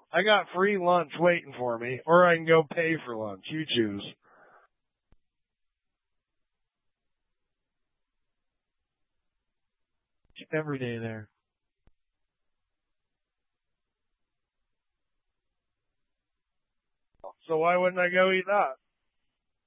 I got free lunch waiting for me, or I can go pay for lunch. You choose. Every day there. So why wouldn't I go eat that?